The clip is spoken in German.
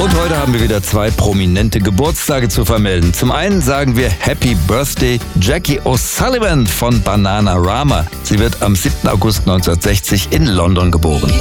Und heute haben wir wieder 2 prominente Geburtstage zu vermelden. Zum einen sagen wir Happy Birthday Jackie O'Sullivan von Bananarama. Sie wird am 7. August 1960 in London geboren.